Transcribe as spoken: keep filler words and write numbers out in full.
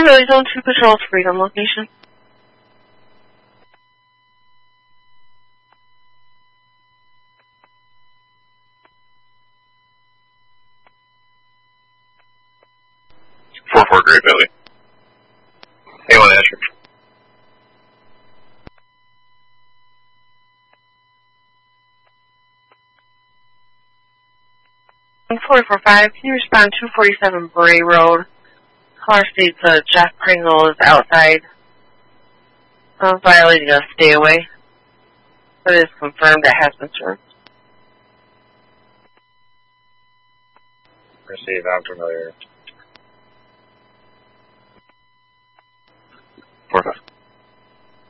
Really Zone two Patrol's Freedom location. four four Great Billy. A one Asher. four four five, can you respond two forty-seven Bray Road? Caller states uh, Jeff Pringle is outside, uh, violating a stay away. But it is confirmed that has been served. Receive, I'm familiar. four five.